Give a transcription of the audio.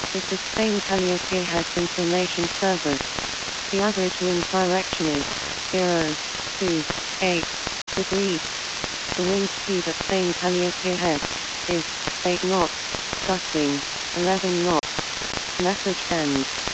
This is Spain Calliope has information service. The average wind direction is 028 degrees. The wind speed at Spain Calliope Head is 8 knots, gusting 11 knots. Message ends.